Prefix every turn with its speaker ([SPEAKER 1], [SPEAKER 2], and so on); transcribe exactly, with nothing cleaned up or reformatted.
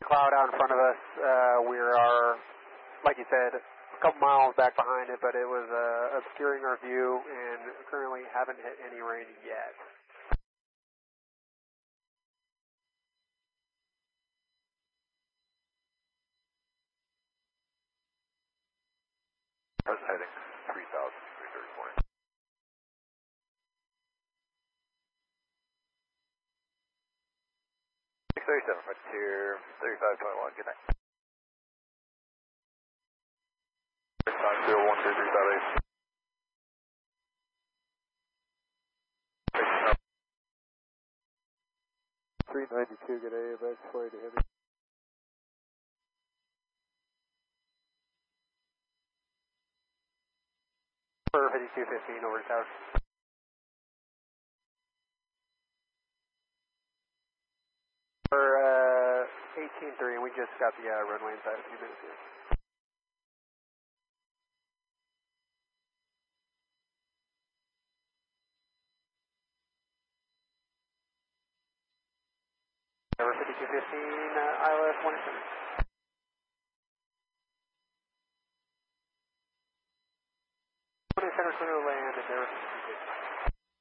[SPEAKER 1] cloud out in front of us. Uh, we are, like you said, a couple miles back behind it, but it was uh, obscuring our view, and currently haven't hit any rain yet.
[SPEAKER 2] Present heading three thousand, three thirty morning. six thirty-seven, Frontier, thirty-five twenty-one, good night. Time zero one three three five eight.
[SPEAKER 3] three ninety-two, good day, that's way to heavy.
[SPEAKER 1] For fifty-two fifteen over to tower. For uh, eighteen three, and we just got the uh, runway inside a few minutes here. Over fifty-two fifteen, uh, I L S one center. One center, center land, and there was fifty-two fifteen.